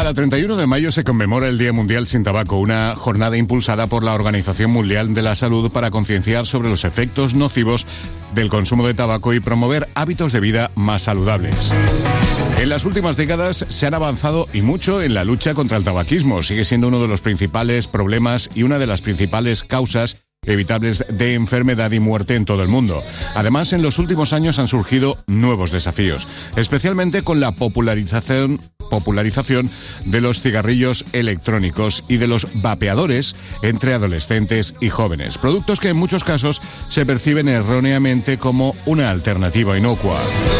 Cada 31 de mayo se conmemora el Día Mundial sin Tabaco, una jornada impulsada por la Organización Mundial de la Salud para concienciar sobre los efectos nocivos del consumo de tabaco y promover hábitos de vida más saludables. En las últimas décadas se han avanzado y mucho en la lucha contra el tabaquismo. Sigue siendo uno de los principales problemas y una de las principales causas evitables de enfermedad y muerte en todo el mundo. Además, en los últimos años han surgido nuevos desafíos, especialmente con la popularización de los cigarrillos electrónicos y de los vapeadores entre adolescentes y jóvenes, productos que en muchos casos se perciben erróneamente como una alternativa inocua.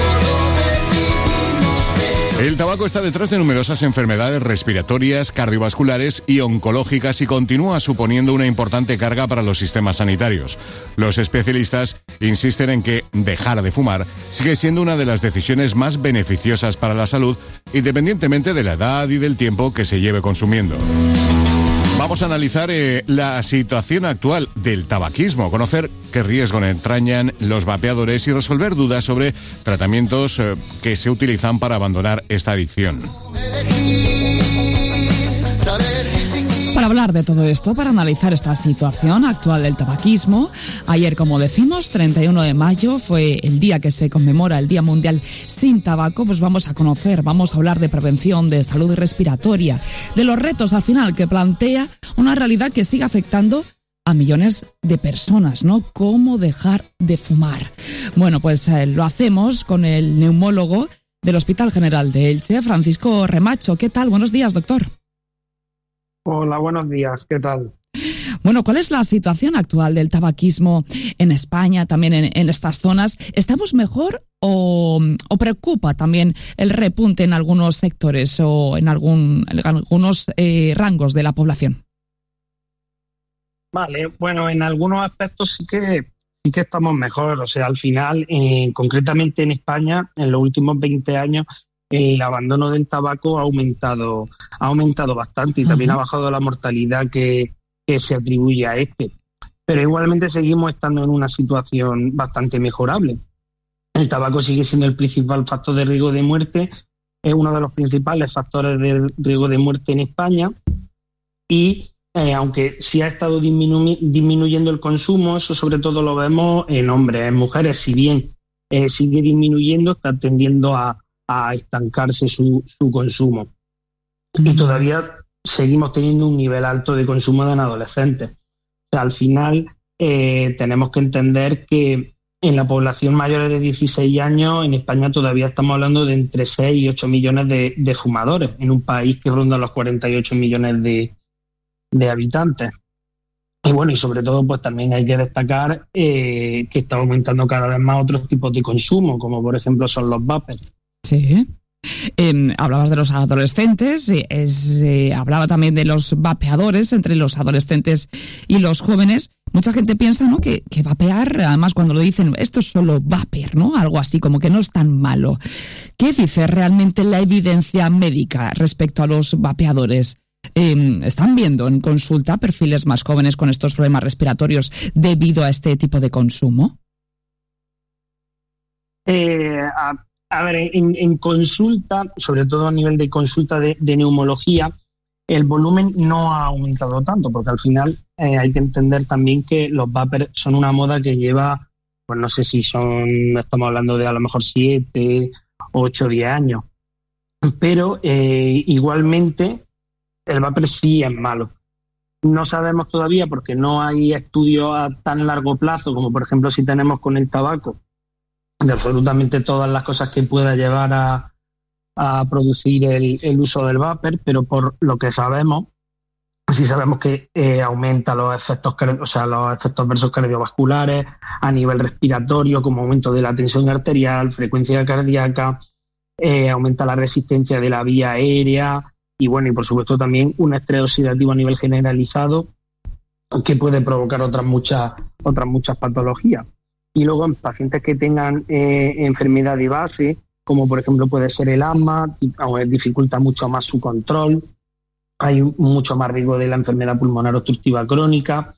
El tabaco está detrás de numerosas enfermedades respiratorias, cardiovasculares y oncológicas y continúa suponiendo una importante carga para los sistemas sanitarios. Los especialistas insisten en que dejar de fumar sigue siendo una de las decisiones más beneficiosas para la salud, independientemente de la edad y del tiempo que se lleve consumiendo. Vamos a analizar la situación actual del tabaquismo, conocer qué riesgo entrañan los vapeadores y resolver dudas sobre tratamientos que se utilizan para abandonar esta adicción. Para hablar de todo esto, para analizar esta situación actual del tabaquismo, ayer, como decimos, 31 de mayo, fue el día que se conmemora el Día Mundial sin Tabaco. Pues vamos a hablar de prevención, de salud respiratoria, de los retos al final que plantea una realidad que sigue afectando a millones de personas, ¿no? ¿Cómo dejar de fumar? Bueno, pues lo hacemos con el neumólogo del Hospital General de Elche, Francisco Remacho. ¿Qué tal? Buenos días, doctor. Hola, buenos días. ¿Qué tal? Bueno, ¿cuál es la situación actual del tabaquismo en España, también en estas zonas? ¿Estamos mejor o preocupa también el repunte en algunos sectores o en algunos rangos de la población? Vale, bueno, en algunos aspectos sí que estamos mejor. O sea, al final, concretamente en España, en los últimos 20 años, el abandono del tabaco ha aumentado bastante y también ha bajado la mortalidad que se atribuye a este. Pero igualmente seguimos estando en una situación bastante mejorable. El tabaco sigue siendo el principal factor de riesgo de muerte, es uno de los principales factores de riesgo de muerte en España y aunque sí ha estado disminuyendo el consumo, eso sobre todo lo vemos en hombres. En mujeres, si bien sigue disminuyendo, está tendiendo a estancarse su consumo. Y todavía seguimos teniendo un nivel alto de consumo en adolescentes. O sea, al final tenemos que entender que en la población mayor de 16 años, en España todavía estamos hablando de entre 6 y 8 millones de fumadores, en un país que ronda los 48 millones de habitantes. Y bueno, y sobre todo pues también hay que destacar que está aumentando cada vez más otros tipos de consumo, como por ejemplo son los vapers. Sí. Hablabas de los adolescentes, hablaba también de los vapeadores entre los adolescentes y los jóvenes. Mucha gente piensa, ¿no?, que vapear, además cuando lo dicen, esto es solo vapear, ¿no? Algo así, como que no es tan malo. ¿Qué dice realmente la evidencia médica respecto a los vapeadores? ¿Están viendo en consulta perfiles más jóvenes con estos problemas respiratorios debido a este tipo de consumo? A ver, en consulta, sobre todo a nivel de consulta de neumología, el volumen no ha aumentado tanto, porque al final hay que entender también que los vapers son una moda que lleva, pues no sé si estamos hablando de a lo mejor 7, 8, 10 años, pero igualmente el vapor sí es malo. No sabemos todavía, porque no hay estudios a tan largo plazo como por ejemplo si tenemos con el tabaco, de absolutamente todas las cosas que pueda llevar a producir el uso del vapor, pero por lo que sabemos, sí sabemos que aumenta los efectos adversos cardiovasculares, a nivel respiratorio, como aumento de la tensión arterial, frecuencia cardíaca, aumenta la resistencia de la vía aérea y bueno, y por supuesto también un estrés oxidativo a nivel generalizado que puede provocar otras muchas patologías. Y luego en pacientes que tengan enfermedad de base, como por ejemplo puede ser el asma, dificulta mucho más su control, hay mucho más riesgo de la enfermedad pulmonar obstructiva crónica.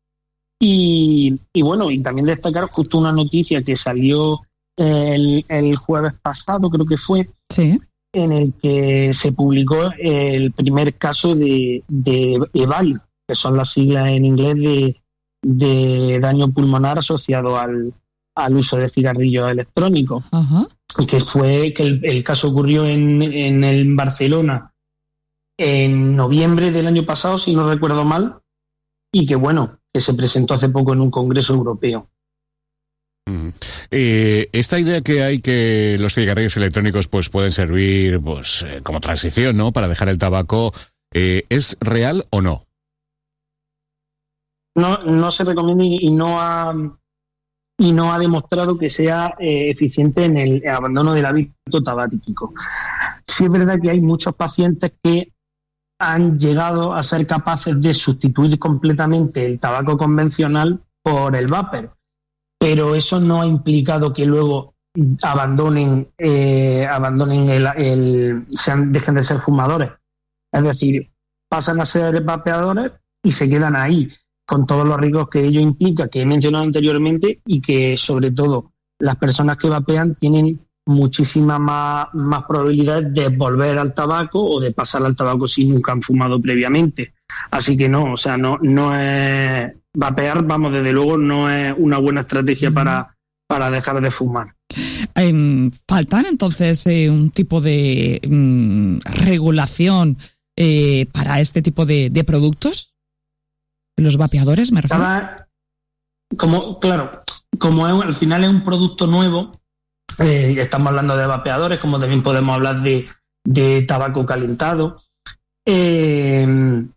Y bueno, y también destacar justo una noticia que salió el jueves pasado, creo que fue, sí, en el que se publicó el primer caso de EVALI, que son las siglas en inglés de daño pulmonar asociado al uso de cigarrillos electrónicos. Ajá. Que fue que el caso ocurrió en Barcelona en noviembre del año pasado, si no recuerdo mal, y que se presentó hace poco en un congreso europeo. Esta idea que hay que los cigarrillos electrónicos pues pueden servir como transición, ¿no?, para dejar el tabaco, ¿es real o no? No se recomienda y no ha demostrado que sea eficiente en el abandono del hábito tabáquico. Sí es verdad que hay muchos pacientes que han llegado a ser capaces de sustituir completamente el tabaco convencional por el vapor, pero eso no ha implicado que luego dejen de ser fumadores. Es decir, pasan a ser vapeadores y se quedan ahí, con todos los riesgos que ello implica, que he mencionado anteriormente, y que sobre todo las personas que vapean tienen muchísimas más probabilidades de volver al tabaco o de pasar al tabaco si nunca han fumado previamente. Así que no es vapear, desde luego no es una buena estrategia para dejar de fumar. ¿Faltan entonces un tipo de regulación para este tipo de productos? ¿Los vapeadores, me refiero? Como al final es un producto nuevo, estamos hablando de vapeadores, como también podemos hablar de tabaco calentado. Al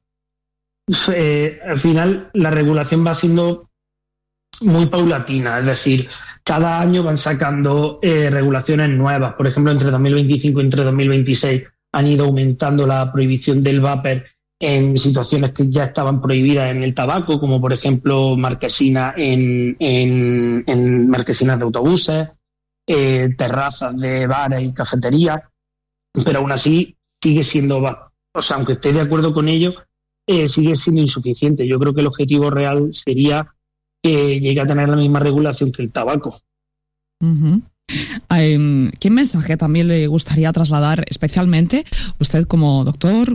final la regulación va siendo muy paulatina, es decir, cada año van sacando regulaciones nuevas. Por ejemplo, entre 2025 y entre 2026 han ido aumentando la prohibición del vapor en situaciones que ya estaban prohibidas en el tabaco, como por ejemplo marquesinas en marquesinas de autobuses, terrazas de bares y cafeterías, pero aún así sigue siendo, aunque esté de acuerdo con ello, sigue siendo insuficiente. Yo creo que el objetivo real sería que llegue a tener la misma regulación que el tabaco. Uh-huh. ¿Qué mensaje también le gustaría trasladar especialmente usted como doctor,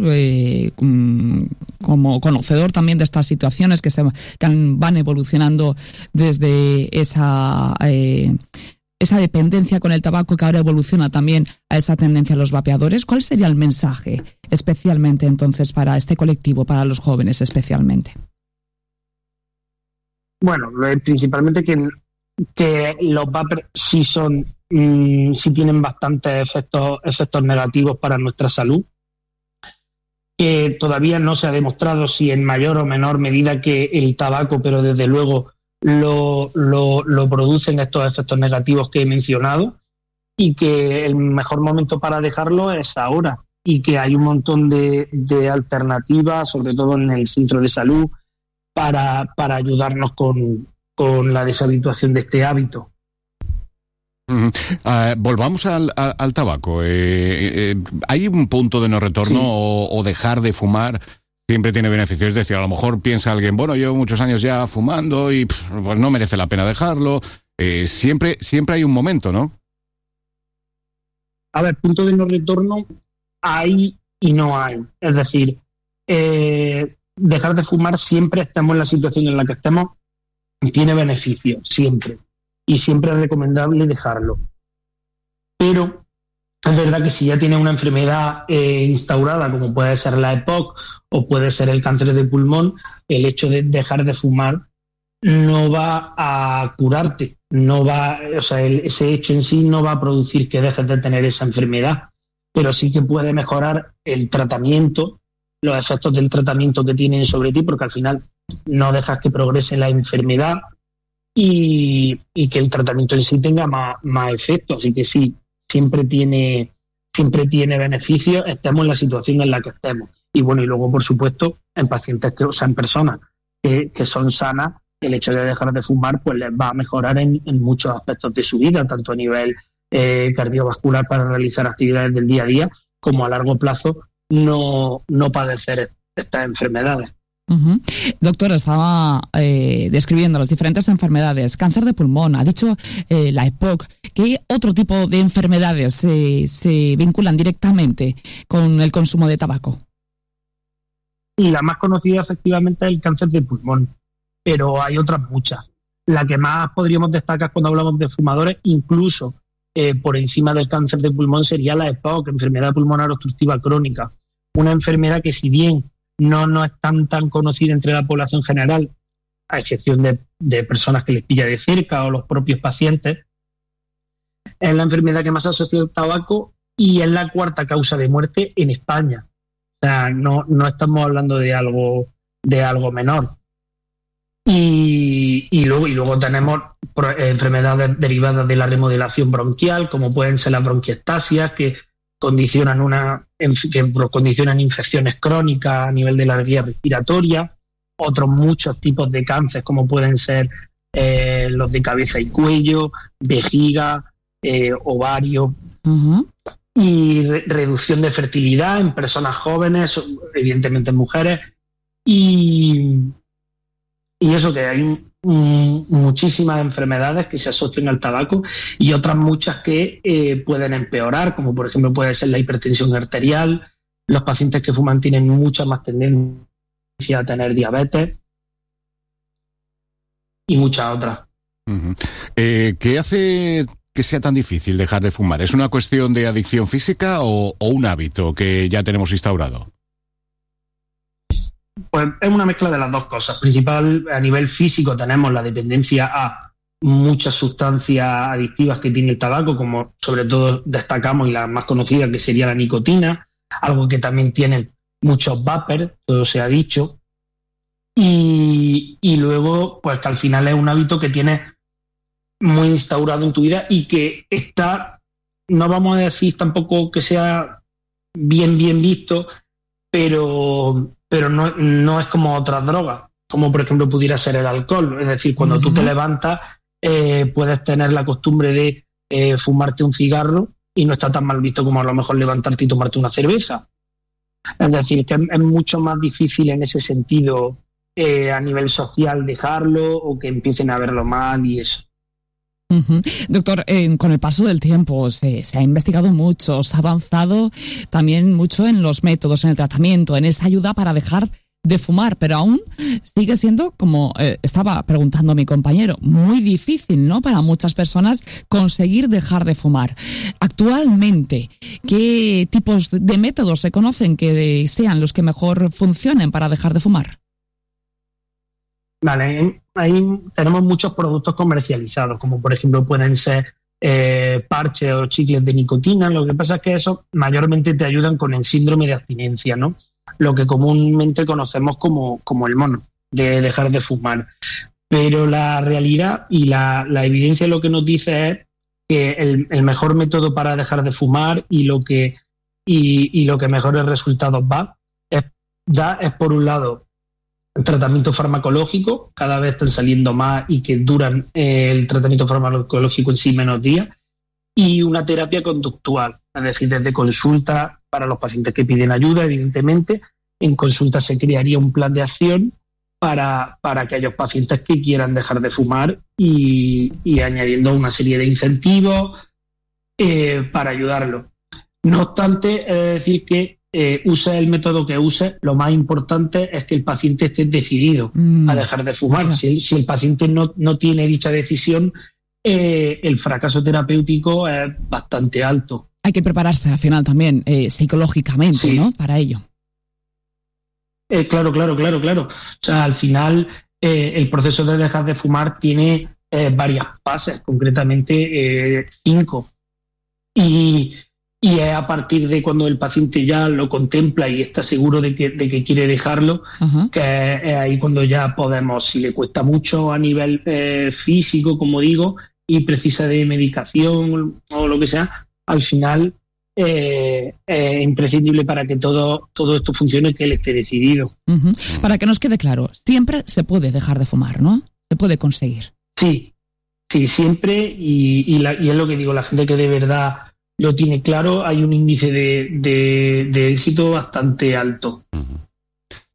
como conocedor también de estas situaciones que van evolucionando desde esa dependencia con el tabaco, que ahora evoluciona también a esa tendencia a los vapeadores? ¿Cuál sería el mensaje especialmente entonces para este colectivo, para los jóvenes especialmente? Bueno, principalmente que los vapers sí tienen bastantes efectos negativos para nuestra salud, que todavía no se ha demostrado si en mayor o menor medida que el tabaco, pero desde luego lo producen estos efectos negativos que he mencionado, y que el mejor momento para dejarlo es ahora, y que hay un montón de alternativas, sobre todo en el centro de salud, para ayudarnos con la deshabituación de este hábito. Volvamos al tabaco. ¿Hay un punto de no retorno? Sí. O dejar de fumar siempre tiene beneficios? Es decir, a lo mejor piensa alguien, llevo muchos años ya fumando y pues no merece la pena dejarlo. Siempre hay un momento, ¿no? A ver, punto de no retorno hay y no hay. Es decir, dejar de fumar, siempre estemos en la situación en la que estemos, tiene beneficios, siempre. Y siempre es recomendable dejarlo. Pero es verdad que si ya tiene una enfermedad instaurada, como puede ser la EPOC o puede ser el cáncer de pulmón, el hecho de dejar de fumar no va a curarte, ese hecho en sí no va a producir que dejes de tener esa enfermedad, pero sí que puede mejorar el tratamiento, los efectos del tratamiento que tienen sobre ti, porque al final no dejas que progrese la enfermedad y que el tratamiento en sí tenga más efecto. Así que sí, siempre tiene beneficios, estemos en la situación en la que estemos. Y bueno, y luego, por supuesto, en pacientes en personas que son sanas, el hecho de dejar de fumar pues les va a mejorar en muchos aspectos de su vida, tanto a nivel cardiovascular para realizar actividades del día a día, como a largo plazo no padecer estas enfermedades. Uh-huh. Doctora, estaba describiendo las diferentes enfermedades. Cáncer de pulmón, ha dicho la EPOC. ¿Qué otro tipo de enfermedades se vinculan directamente con el consumo de tabaco? Y la más conocida efectivamente es el cáncer de pulmón, pero hay otras muchas. La que más podríamos destacar cuando hablamos de fumadores, incluso por encima del cáncer de pulmón, sería la EPOC, enfermedad pulmonar obstructiva crónica. Una enfermedad que, si bien no es tan conocida entre la población general, a excepción de personas que les pilla de cerca o los propios pacientes, es la enfermedad que más se asocia al tabaco y es la cuarta causa de muerte en España. O sea, no estamos hablando de algo menor. Y luego tenemos enfermedades derivadas de la remodelación bronquial, como pueden ser las bronquiectasias, que condicionan infecciones crónicas a nivel de la vía respiratoria. Otros muchos tipos de cáncer, como pueden ser los de cabeza y cuello, vejiga, ovario. Uh-huh. Y reducción de fertilidad en personas jóvenes, evidentemente en mujeres. Y eso, que hay muchísimas enfermedades que se asocian al tabaco y otras muchas que pueden empeorar, como por ejemplo puede ser la hipertensión arterial. Los pacientes que fuman tienen mucha más tendencia a tener diabetes y muchas otras. Uh-huh. ¿Qué hace que sea tan difícil dejar de fumar? ¿Es una cuestión de adicción física o un hábito que ya tenemos instaurado? Pues es una mezcla de las dos cosas. Principal, a nivel físico tenemos la dependencia a muchas sustancias adictivas que tiene el tabaco, como sobre todo destacamos, y la más conocida, que sería la nicotina, algo que también tienen muchos vapers, todo se ha dicho. Y luego, pues que al final es un hábito que tienes muy instaurado en tu vida y que está, no vamos a decir tampoco que sea bien visto, pero no es como otras drogas, como por ejemplo pudiera ser el alcohol. Es decir, cuando tú te levantas, puedes tener la costumbre de fumarte un cigarro y no está tan mal visto como a lo mejor levantarte y tomarte una cerveza. Es decir, que es mucho más difícil en ese sentido a nivel social dejarlo, o que empiecen a verlo mal y eso. Uh-huh. Doctor, con el paso del tiempo se ha investigado mucho, se ha avanzado también mucho en los métodos, en el tratamiento, en esa ayuda para dejar de fumar, pero aún sigue siendo, como estaba preguntando mi compañero, muy difícil, ¿no?, para muchas personas conseguir dejar de fumar. Actualmente, ¿qué tipos de métodos se conocen que sean los que mejor funcionen para dejar de fumar? Vale, ahí tenemos muchos productos comercializados, como por ejemplo pueden ser parches o chicles de nicotina. Lo que pasa es que esos mayormente te ayudan con el síndrome de abstinencia, ¿no? Lo que comúnmente conocemos como el mono, de dejar de fumar. Pero la realidad y la evidencia lo que nos dice es que el mejor método para dejar de fumar y lo que mejores resultados es por un lado el tratamiento farmacológico. Cada vez están saliendo más y que duran el tratamiento farmacológico en sí menos días, y una terapia conductual, es decir, desde consulta para los pacientes que piden ayuda, evidentemente. En consulta se crearía un plan de acción para aquellos pacientes que quieran dejar de fumar y añadiendo una serie de incentivos para ayudarlo. No obstante, es decir que use el método que use, lo más importante es que el paciente esté decidido a dejar de fumar. Si el paciente no tiene dicha decisión, el fracaso terapéutico es bastante alto. Hay que prepararse al final también psicológicamente, sí, ¿no?, para ello. Claro. O sea, al final el proceso de dejar de fumar tiene varias fases, concretamente 5. Y es a partir de cuando el paciente ya lo contempla y está seguro de que quiere dejarlo, uh-huh, que es ahí cuando ya podemos, si le cuesta mucho a nivel físico, como digo, y precisa de medicación o lo que sea, al final es imprescindible para que todo esto funcione que él esté decidido. Uh-huh. Para que nos quede claro, siempre se puede dejar de fumar, ¿no? Se puede conseguir. Sí, siempre, y es lo que digo, la gente que de verdad lo tiene claro, hay un índice de éxito bastante alto. Uh-huh.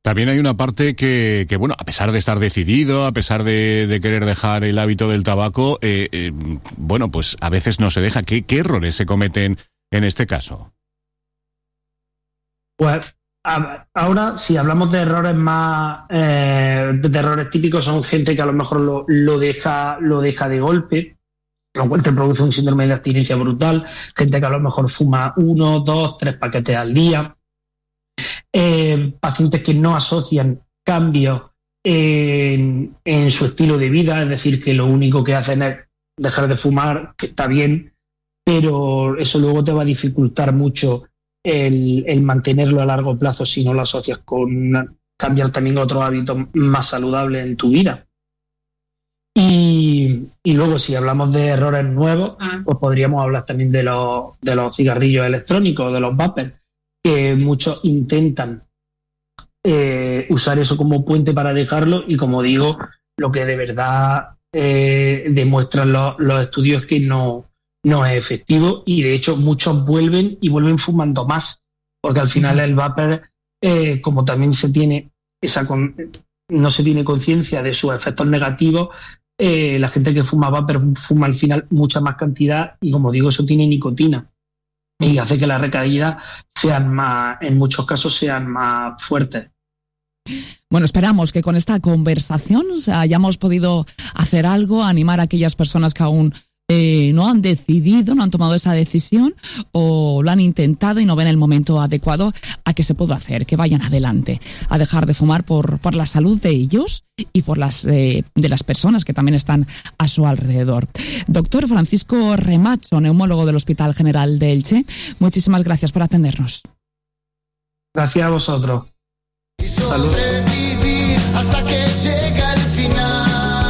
También hay una parte que bueno, a pesar de estar decidido, a pesar de querer dejar el hábito del tabaco, bueno, pues a veces no se deja. ¿Qué errores se cometen en este caso? Pues ahora, si hablamos de errores más, de errores típicos, son gente que a lo mejor lo deja de golpe, lo cual te produce un síndrome de abstinencia brutal, gente que a lo mejor fuma 1, 2, 3 paquetes al día, pacientes que no asocian cambios en su estilo de vida, es decir, que lo único que hacen es dejar de fumar, que está bien, pero eso luego te va a dificultar mucho el mantenerlo a largo plazo si no lo asocias con cambiar también otros hábitos más saludables en tu vida. Y luego, si hablamos de errores nuevos, pues podríamos hablar también de los cigarrillos electrónicos, de los vapers, que muchos intentan usar eso como puente para dejarlo, y como digo, lo que de verdad demuestran los estudios es que no es efectivo, y de hecho muchos vuelven fumando más, porque al final el vapor, como también no se tiene conciencia de sus efectos negativos, la gente que fuma vapor fuma al final mucha más cantidad, y como digo, eso tiene nicotina y hace que las recaídas en muchos casos sean más fuertes. Bueno, esperamos que con esta conversación hayamos podido hacer algo, animar a aquellas personas que aún no han decidido, no han tomado esa decisión, o lo han intentado y no ven el momento adecuado a que se pueda hacer, que vayan adelante a dejar de fumar por la salud de ellos y por de las personas que también están a su alrededor. Doctor Francisco Remacho, neumólogo del Hospital General de Elche, muchísimas gracias por atendernos. Gracias a vosotros. Salud. Hasta que llega el final.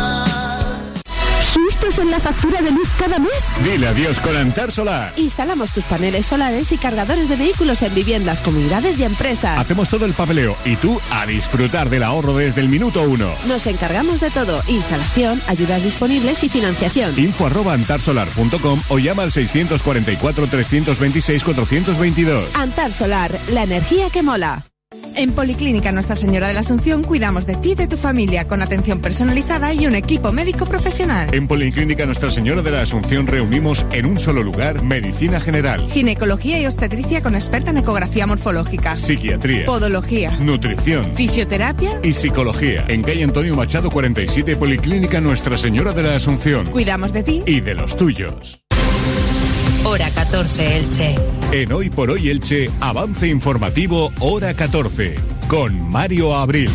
¿Sustos en la factura de luz cada mes? Dile adiós con Antar Solar. Instalamos tus paneles solares y cargadores de vehículos en viviendas, comunidades y empresas. Hacemos todo el papeleo y tú a disfrutar del ahorro desde el minuto 1. Nos encargamos de todo: instalación, ayudas disponibles y financiación. info@antarsolar.com o llama al 644 326 422. Antar Solar, la energía que mola. En Policlínica Nuestra Señora de la Asunción cuidamos de ti y de tu familia con atención personalizada y un equipo médico profesional. En Policlínica Nuestra Señora de la Asunción reunimos en un solo lugar medicina general, ginecología y obstetricia con experta en ecografía morfológica, psiquiatría, podología, nutrición, fisioterapia y psicología. En calle Antonio Machado 47, Policlínica Nuestra Señora de la Asunción. Cuidamos de ti y de los tuyos. Hora 14 Elche. En Hoy por Hoy Elche, avance informativo Hora 14, con Mario Abril.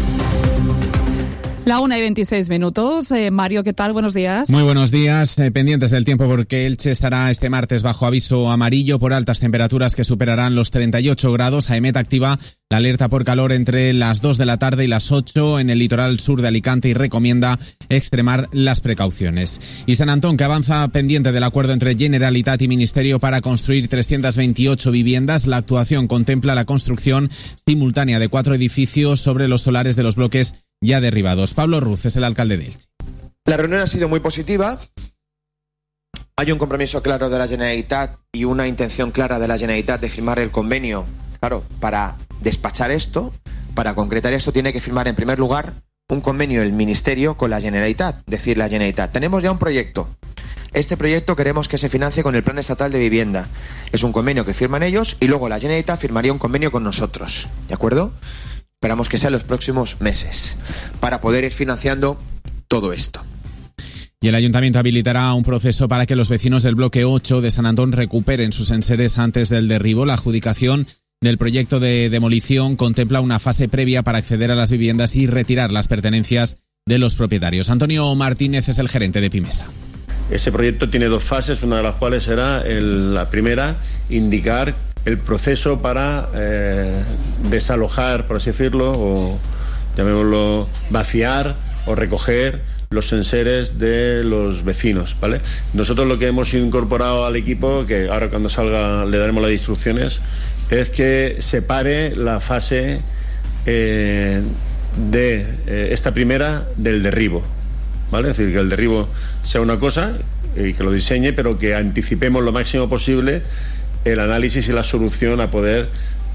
La 1:26. Mario, ¿qué tal? Buenos días. Muy buenos días. Pendientes del tiempo porque Elche estará este martes bajo aviso amarillo por altas temperaturas que superarán los 38 grados. AEMET activa la alerta por calor entre las 2 de la tarde y las 8 en el litoral sur de Alicante y recomienda extremar las precauciones. Y San Antón, que avanza pendiente del acuerdo entre Generalitat y Ministerio para construir 328 viviendas. La actuación contempla la construcción simultánea de 4 edificios sobre los solares de los bloques ya derribados. Pablo Ruz es el alcalde de Elche. La reunión ha sido muy positiva. Hay un compromiso claro de la Generalitat y una intención clara de la Generalitat de firmar el convenio. Claro, para despachar esto, para concretar esto, tiene que firmar en primer lugar un convenio el Ministerio con la Generalitat. Decir la Generalitat, tenemos ya un proyecto. Este proyecto queremos que se financie con el Plan Estatal de Vivienda. Es un convenio que firman ellos y luego la Generalitat firmaría un convenio con nosotros. ¿De acuerdo? Esperamos que sea en los próximos meses para poder ir financiando todo esto. Y el Ayuntamiento habilitará un proceso para que los vecinos del bloque 8 de San Antón recuperen sus enseres antes del derribo. La adjudicación del proyecto de demolición contempla una fase previa para acceder a las viviendas y retirar las pertenencias de los propietarios. Antonio Martínez es el gerente de Pimesa. Ese proyecto tiene 2 fases, una de las cuales será la primera, indicar el proceso para desalojar, por así decirlo, o llamémoslo vaciar o recoger los enseres de los vecinos, ¿vale? Nosotros lo que hemos incorporado al equipo, que ahora cuando salga le daremos las instrucciones, es que separe la fase de esta primera del derribo, ¿vale? Es decir, que el derribo sea una cosa y que lo diseñe, pero que anticipemos lo máximo posible el análisis y la solución a poder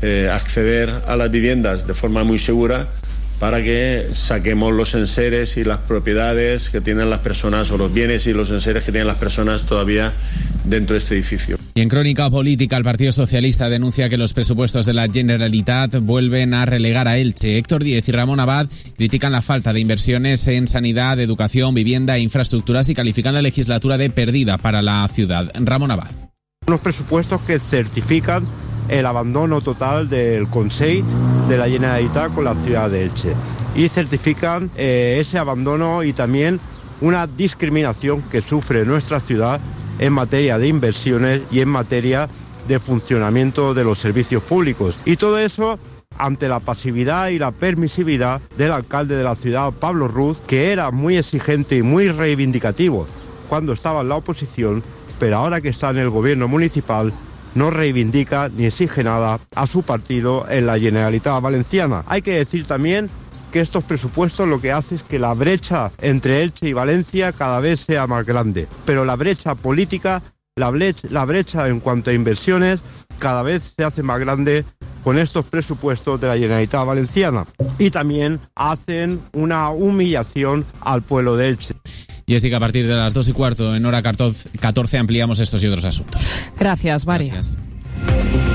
acceder a las viviendas de forma muy segura, para que saquemos los enseres y las propiedades que tienen las personas, o los bienes y los enseres que tienen las personas todavía dentro de este edificio. Y en crónica política, el Partido Socialista denuncia que los presupuestos de la Generalitat vuelven a relegar a Elche. Héctor Díez y Ramón Abad critican la falta de inversiones en sanidad, educación, vivienda e infraestructuras y califican la legislatura de perdida para la ciudad. Ramón Abad. Unos presupuestos que certifican el abandono total del Consell de la Generalitat con la ciudad de Elche, y certifican ese abandono y también una discriminación que sufre nuestra ciudad en materia de inversiones y en materia de funcionamiento de los servicios públicos. Y todo eso ante la pasividad y la permisividad del alcalde de la ciudad, Pablo Ruz, que era muy exigente y muy reivindicativo cuando estaba en la oposición, pero ahora que está en el gobierno municipal no reivindica ni exige nada a su partido en la Generalitat Valenciana. Hay que decir también que estos presupuestos lo que hace es que la brecha entre Elche y Valencia cada vez sea más grande, pero la brecha política, la brecha en cuanto a inversiones, cada vez se hace más grande con estos presupuestos de la Generalitat Valenciana, y también hacen una humillación al pueblo de Elche. Y así que a partir de las 2:15 en hora 14 ampliamos estos y otros asuntos. Gracias, Bari. Gracias.